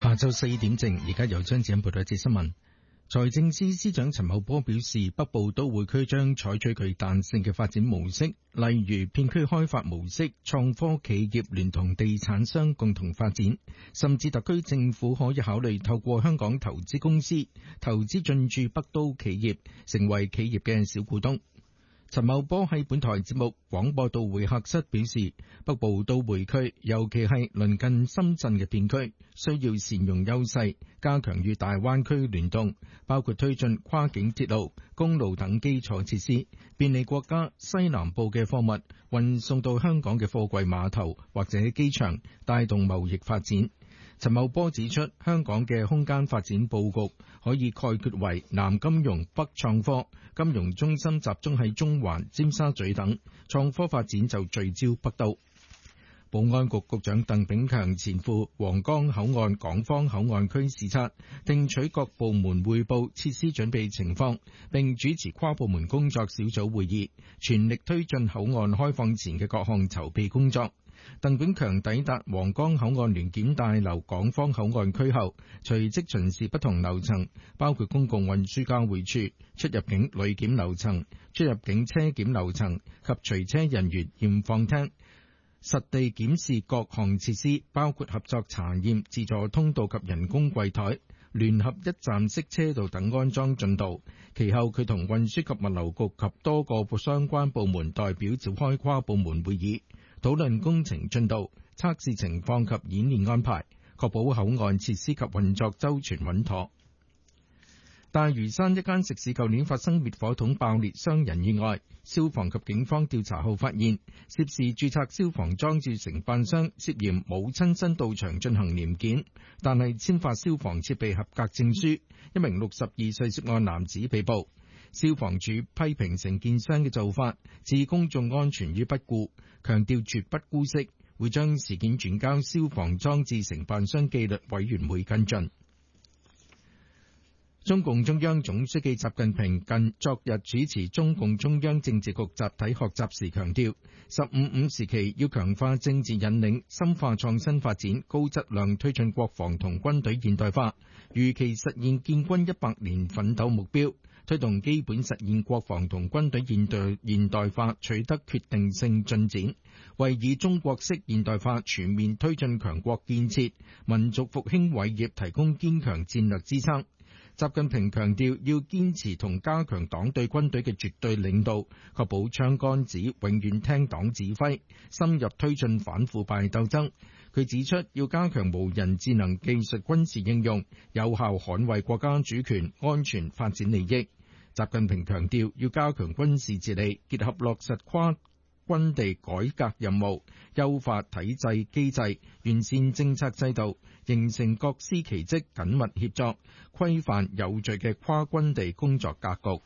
下晝4點正，而家由張子欣報道一節新聞。財政司司長陳茂波表示，北部都會區將採取具彈性嘅發展模式，例如片區開發模式、創科企業聯同地產商共同發展，甚至特區政府可以考慮透過香港投資公司投資進駐北都企業，成為企業嘅小股東。陳茂波喺本台節目廣播道會客室表示，北部都會區，尤其係鄰近深圳嘅片區，需要善用優勢，加強與大灣區聯動，包括推進跨境鐵路、公路等基礎設施，便利國家西南部嘅貨物運送到香港嘅貨櫃碼頭或者機場，帶動貿易發展。陳茂波指出，香港嘅空間發展佈局可以概括為南金融、北創科，金融中心集中喺中環、尖沙咀等，創科發展就聚焦北都。保安局局長鄧炳強前赴皇崗口岸港方口岸區視察，聽取各部門匯報設施準備情況，並主持跨部門工作小組會議，全力推進口岸開放前嘅各項籌備工作。鄧炳強抵達皇崗口岸聯檢大樓港方口岸區後，隨即巡視不同樓層，包括公共運輸交匯處、出入境旅檢樓層、出入境車檢樓層及隨車人員驗放廳，實地檢視各項設施，包括合作查驗、自助通道及人工櫃台、聯合一站式車道等安裝進度。其後佢同運輸及物流局及多個相關部門代表召開跨部門會議，討論工程進度、測試情況及演練安排，確保口岸設施及運作周全穩妥。大嶼山一間食肆舊年發生滅火筒爆裂傷人意外，消防及警方調查後發現，涉事註冊消防裝置承辦商涉嫌冇親身到場進行年檢，但係簽發消防設備合格證書。一名62歲涉案男子被捕。消防處批評承建商嘅做法置公眾安全於不顧，強調絕不姑息，會將事件轉交消防裝置承辦商紀律委員會跟進。中共中央總書記習近平昨日主持中共中央政治局集體學習時強調，15+5時期要強化政治引領，深化創新發展，高質量推進國防同軍隊現代化，如期實現建軍100年奮鬥目標，推動基本實現國防同軍隊現代化取得決定性進展，為以中國式現代化全面推進強國建設、民族復興偉業提供堅強戰略支撐。習近平強調，要堅持同加強黨對軍隊嘅絕對領導，確保槍桿子永遠聽黨指揮，深入推進反腐敗鬥爭。佢指出，要加強無人智能技術軍事應用，有效捍衛國家主權、安全、發展利益。習近平強調，要加強軍事治理，結合落實跨軍地改革任務，優化體制機制，完善政策制度，形成各司其職、緊密協作、規範有序嘅跨軍地工作格局。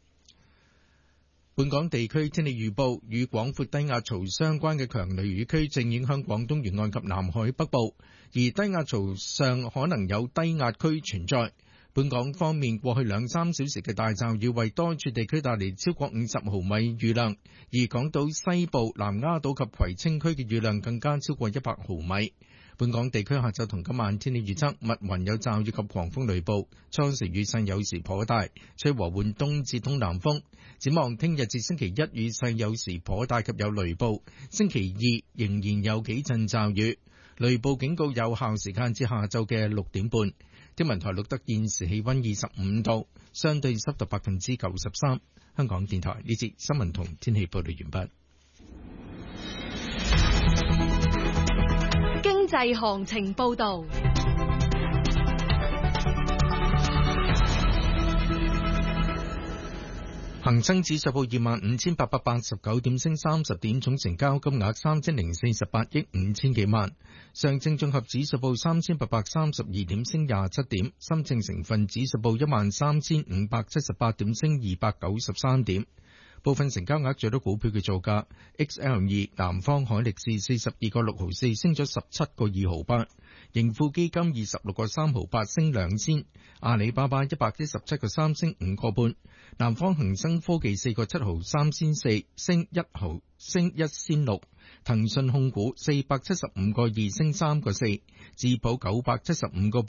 本港地區天氣預報，與廣闊低壓槽相關嘅強雷雨區正影響廣東沿岸及南海北部，而低壓槽上可能有低壓區存在。本港方面，過去2-3小時嘅大驟雨為多處地區帶嚟超過50毫米雨量，而港島西部、南丫島及葵青區嘅雨量更加超過100毫米。本港地區下晝同今晚天氣預測，密雲有驟雨及狂風雷暴，初時雨勢有時頗大，吹和緩東至東南風。展望聽日至星期一雨勢有時頗大及有雷暴，星期二仍然有幾陣驟雨，雷暴警告有效時間至下晝嘅6點半。天文台錄得現時氣溫25度，相對濕度93%。香港電台呢節新聞同天氣報道完畢。 經濟行情報道。 恒生指數報25,889點，升30點，總成交金額3048億5千幾萬。上證綜合指數報3832點，升27點。深證成分指數報13578點，升293點。部分成交額最多股票嘅造價 ：XL2 南方海力士42個6毫4，升咗17個2毫8；盈富基金26個3毫8，升2仙；阿里巴巴117個3，升5個半；南方恒生科技4個7毫3仙4，升1仙6；騰訊控股475個2，升3個4；智保975個